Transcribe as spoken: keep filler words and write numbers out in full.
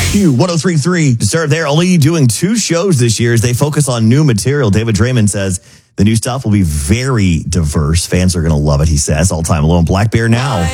Q one oh three point three. To start, they're only doing two shows this year as they focus on new material. David Draymond says the new stuff will be very diverse. Fans are going to love it, he says. All time low on Black Bear now.